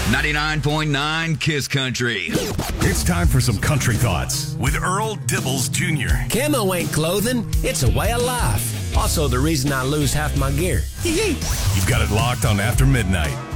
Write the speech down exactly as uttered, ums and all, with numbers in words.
ninety-nine point nine Kiss Country. It's time for some country thoughts with Earl Dibbles Junior Camo ain't clothing, it's a way of life. Also the reason I lose half my gear. You've got it locked on After Midnight.